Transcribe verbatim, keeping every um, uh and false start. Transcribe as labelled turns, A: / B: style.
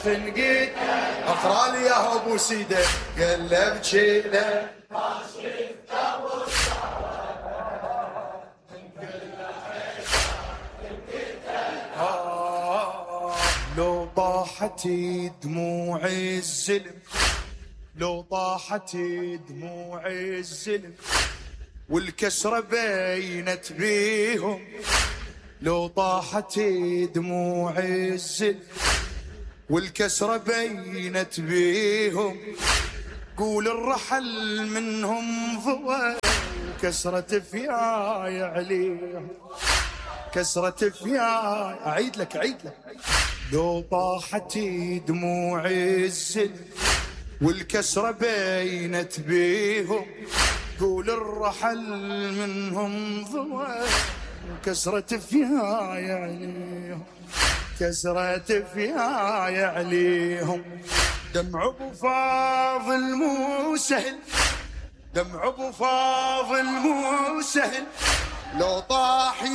A: خنقيت اقرا لي يا ابو سيده قلب جيله لو طاحت دموع الزلم لو طاحت دموع الزلم والكسرة بينت بيهم لو طاحت دموع الزلم والكسرة بينت بيهم قول الرحل منهم ضوى كسرة فياي عليهم كسرة فياي أعيد لك أعيد لك لو طاحت دموع الزلم والكسرة بينت بيهم قول الرحل منهم ضوى كسرة فياي عليهم كسرة فياي عليهم دمع ابو فاضل مو سهل دمع ابو فاضل مو سهل لو طاح